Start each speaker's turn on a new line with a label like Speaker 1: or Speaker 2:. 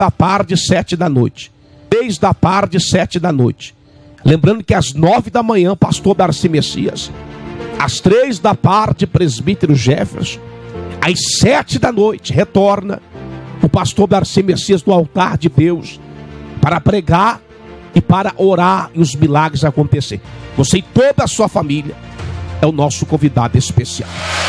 Speaker 1: da tarde, 7 da noite. 3 da tarde, 7 da noite. Lembrando que às 9 da manhã, pastor Darcy Messias. Às 3 da tarde, presbítero Jefferson. Às 7 da noite, retorna o pastor Darcy Messias no altar de Deus para pregar e para orar e os milagres acontecer. Você e toda a sua família é o nosso convidado especial.